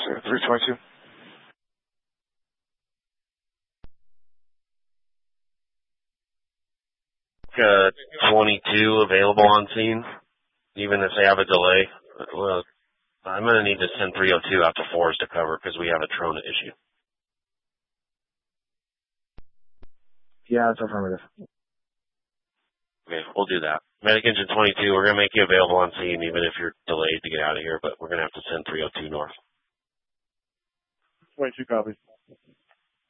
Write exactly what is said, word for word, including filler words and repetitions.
three twenty-two. Uh, twenty-two available on scene, even if they have a delay. Well, I'm going to need to send three oh two out to Forest to cover because we have a Trona issue. Yeah, that's affirmative. Okay, we'll do that. Medic Engine twenty-two, we're going to make you available on scene even if you're delayed to get out of here, but we're going to have to send three oh two north. twenty-two copies.